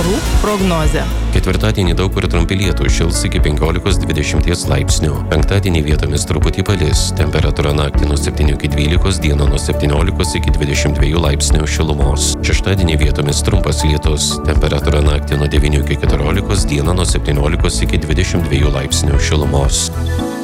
orų prognozė. Ketvirtadienį daug kur trumpi lietūs, šils iki 15–20 laipsnių. Penktadienį vietomis truputį palis. Temperatūra naktį nuo 7 iki 12, dieną nuo 17 iki 22 laipsnių šilumos. Šeštadienį vietomis trumpas lietus. Temperatūra naktį nuo 9 iki 14, dieną nuo 17 iki 22 laipsnių šilumos.